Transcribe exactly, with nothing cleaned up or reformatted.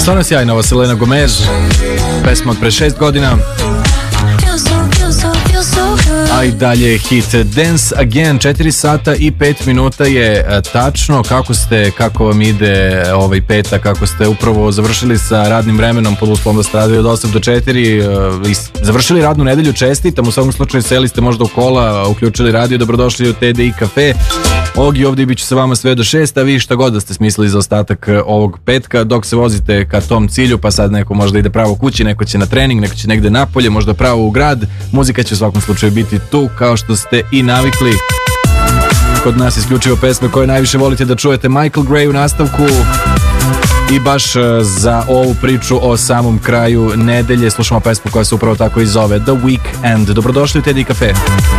Stvarno sjajna ova Selena Gomez, pesma od pre šest godina. A i dalje je hit Dance Again. Četiri sata i pet minuta je tačno. Kako ste, kako vam ide ovaj petak, kako ste upravo završili sa radnim vremenom, pod uslovom da ste radili od osam do četiri i završili radnu nedelju, čestitam. U svakom slučaju seli ste možda u kola, uključili radio, dobrodošli u T D I kafe. Ogi ovdje bit ću sa vama sve do šest, a vi šta god da ste smislili za ostatak ovog petka dok se vozite ka tom cilju, pa sad neko možda ide pravo kući, neko će na trening, neko će negde napolje, možda pravo u grad. Muzika će u svakom slučaju biti tu kao što ste i navikli. Kod nas isključivo pesme koje najviše volite da čujete. Michael Gray u nastavku. I baš za ovu priču o samom kraju nedelje slušamo pesmu koja se upravo tako i zove The Weekend. Dobrodošli u T D I kafe.